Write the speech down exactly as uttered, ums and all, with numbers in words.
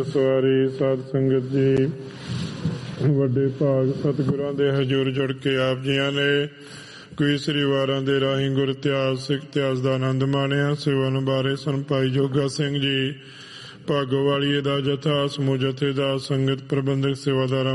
ਸਵਾਰੀ ਸਾਧ ਸੰਗਤ ਜੀ, ਵੱਡੇ ਭਾਗ ਸਤਿਗੁਰਾਂ ਦੇ ਹਜ਼ੂਰ ਜੁੜ ਕੇ ਆਪ ਜੀਆਂ ਨੇ ਕੋਈ ਸ੍ਰੀਵਾਰਾਂ ਦੇ ਰਾਹੀਂ ਗੁਰ ਇਤਿਹਾਸ ਸਿੱਖ ਇਤਿਹਾਸ ਦਾ ਆਨੰਦ ਮਾਣਿਆ। ਸੇਵਾ ਨਿਭਾ ਸਨ ਭਾਈ ਜੋਗਾ ਸਿੰਘ ਜੀ, ਭਾਗੋਵਾਲੀਏ ਦਾ ਜਥਾ, ਸਮੂਹ ਜਥੇਦਾਰ, ਸੰਗਤ ਪ੍ਰਬੰਧਕ, ਸੇਵਾਦਾਰਾਂ